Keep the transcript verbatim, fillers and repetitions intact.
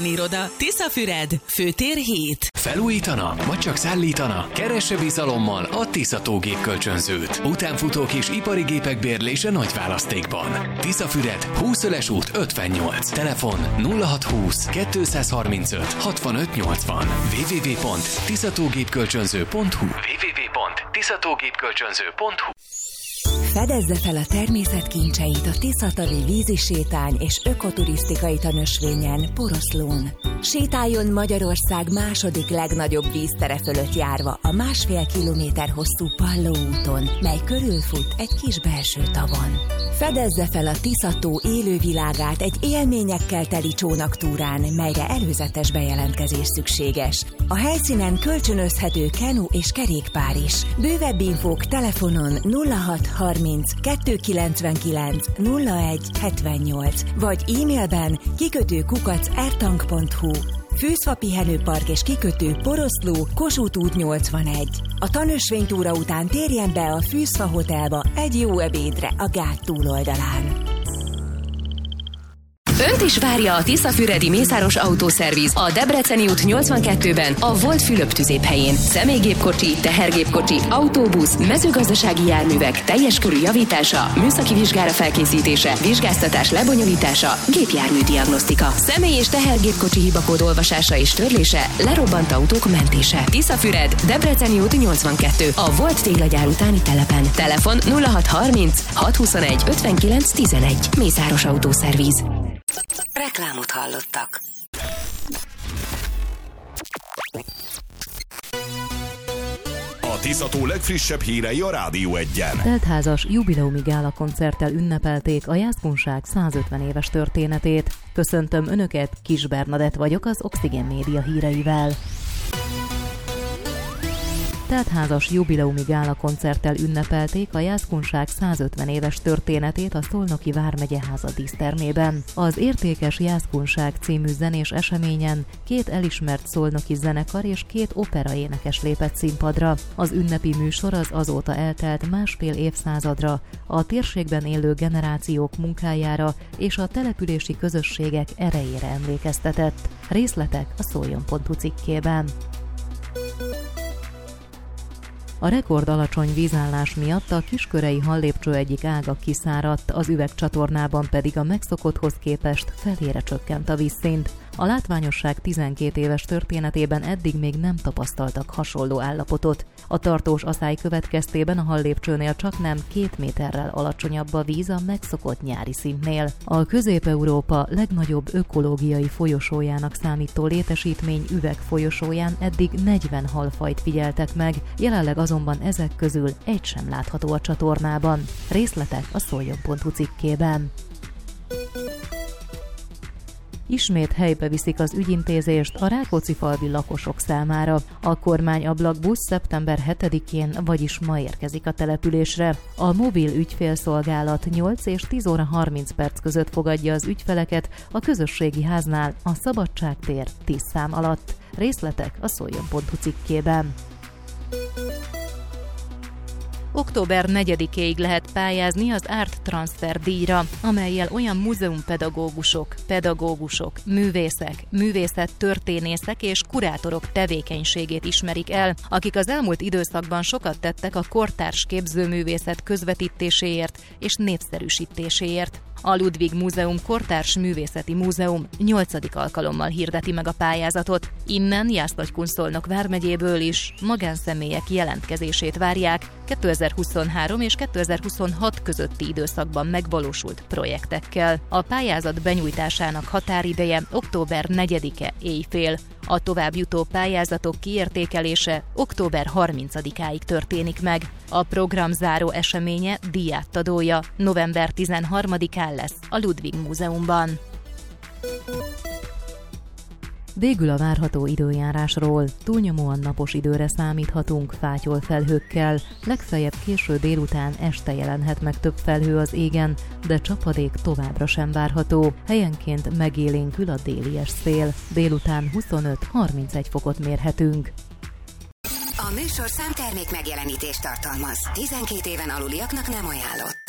Iroda, Tiszafüred, Főtér hét. Felújítana, vagy csak szállítana? Keresse bizalommal a Tisza tógépkölcsönzőt. Utánfutók és ipari gépek bérlése nagy választékban. Tiszafüred, húszöles út ötvennyolc. Telefon nulla hat húsz kettőszázharmincöt hatvanöt nyolcvan. double-u double-u double-u pont tiszatógépkölcsönző pont hu double-u double-u double-u pont tiszatógépkölcsönző pont hu. Fedezze fel a természet kincseit a Tiszatavi vízisétány és ökoturisztikai tanösvényen, Poroszlón. Sétáljon Magyarország második legnagyobb víztere fölött járva a másfél kilométer hosszú Palló úton, mely körülfut egy kis belső tavon. Fedezze fel a Tiszató élővilágát egy élményekkel teli csónaktúrán, melyre előzetes bejelentkezés szükséges. A helyszínen kölcsönözhető kenu és kerékpár is. Bővebb infók telefonon nulla hat harminc kettőszázkilencvenkilenc nulla egy hetvennyolc vagy e-mailben kikötő kukac ertank pont hu. Fűszfa pihenőpark és kikötő Poroszló, Kossuth út nyolcvanegy. A tanösvénytúra után térjen be a Fűszfa Hotelba egy jó ebédre a gát túloldalán. Önt is várja a tiszafüredi Mészáros Autószerviz a Debreceni út nyolcvankettőben, a Volt Fülöp tüzéphelyén. Személygépkocsi, tehergépkocsi, autóbusz, mezőgazdasági járművek teljes körű javítása, műszaki vizsgára felkészítése, vizsgáztatás lebonyolítása, gépjárműdiagnosztika, személy- és tehergépkocsi hibakód olvasása és törlése, lerobbant autók mentése. Tiszafüred, Debreceni út nyolcvankettő, a Volt téglagyár utáni telepen. Telefon nulla hat harminc hatszázhuszonegy ötvenkilenc tizenegy. Mészáros Autószerviz. Reklámot hallottak. A Tiszató legfrissebb hírei a Rádió Egyen. Teltházas jubileumi gála koncerttel ünnepelték a Jászkunság százötven éves történetét. Köszöntöm Önöket, Kis Bernadett vagyok az Oxygen Média híreivel. Teltházas jubileumi gála koncerttel ünnepelték a Jászkunság százötven éves történetét a Szolnoki Vármegyeháza dísztermében. Az Értékes Jászkunság című zenés eseményen két elismert szolnoki zenekar és két operaénekes lépett színpadra. Az ünnepi műsor az azóta eltelt másfél évszázadra, a térségben élő generációk munkájára és a települési közösségek erejére emlékeztetett. Részletek a szoljon pont hu cikkében. A rekord alacsony vízállás miatt a Kiskörei hallépcső egyik ága kiszáradt, az üvegcsatornában pedig a megszokotthoz képest felére csökkent a vízszint. A látványosság tizenkét éves történetében eddig még nem tapasztaltak hasonló állapotot. A tartós aszály következtében a hallépcsőnél csaknem két méterrel alacsonyabb a víz a megszokott nyári szintnél. A Közép-Európa legnagyobb ökológiai folyosójának számító létesítmény üvegfolyosóján eddig negyven halfajt figyeltek meg, jelenleg azonban ezek közül egy sem látható a csatornában. Részletek a szoljon pont hu cikkében. Ismét helybe viszik az ügyintézést a Rákóczifalvi lakosok számára. A kormányablakbusz szeptember hetedikén, vagyis ma érkezik a településre. A mobil ügyfélszolgálat nyolc és tíz óra harminc perc között fogadja az ügyfeleket a közösségi háznál a Szabadságtér tíz szám alatt. Részletek a szoljon pont hu cikkében. Október negyedikéig lehet pályázni az Art Transfer díjra, amellyel olyan múzeumpedagógusok, pedagógusok, művészek, művészettörténészek és kurátorok tevékenységét ismerik el, akik az elmúlt időszakban sokat tettek a kortárs képzőművészet közvetítéséért és népszerűsítéséért. A Ludwig Múzeum Kortárs Művészeti Múzeum nyolcadik alkalommal hirdeti meg a pályázatot. Innen Jász-Nagykun-Szolnok vármegyéből is magánszemélyek jelentkezését várják kétezer-huszonhárom és kétezer-huszonhat közötti időszakban megvalósult projektekkel. A pályázat benyújtásának határideje október negyedike éjfél. A továbbjutó pályázatok kiértékelése október harmincadikáig történik meg. A program záró eseménye, díjátadója november tizenharmadikán lesz a Ludwig Múzeumban. Végül a várható időjárásról. Túlnyomóan napos időre számíthatunk fátyol felhőkkel, legfeljebb késő délután este jelenhet meg több felhő az égen, de csapadék továbbra sem várható. Helyenként megélénkül a délies szél. Délután huszonöt-harmincegy fokot mérhetünk. A műsor számtermék megjelenítést tartalmaz. tizenkét éven aluliaknak nem ajánlott.